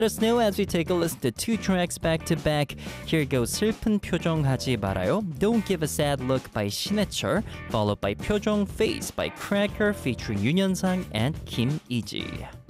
Let us know as we take a listen to two tracks back to back. Here goes 슬픈 표정 하지 말아요. Don't Give a Sad Look by 신해철, followed by 표정 Face by Cracker featuring 윤현상 and Kim Iji.